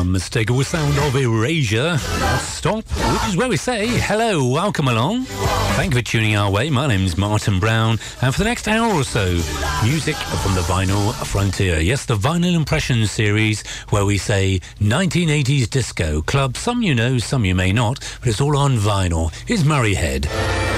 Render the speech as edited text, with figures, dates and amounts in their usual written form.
unmistakable sound of Erasure. Stop, which is where we say hello, welcome along. Thank you for tuning our way. My name's Martin Brown, and for the next hour or so, music from the vinyl frontier. Yes, the Vinyl Impressions series, where we say 1980s disco club. Some you know, some you may not, but it's all on vinyl. Here's Murray Head.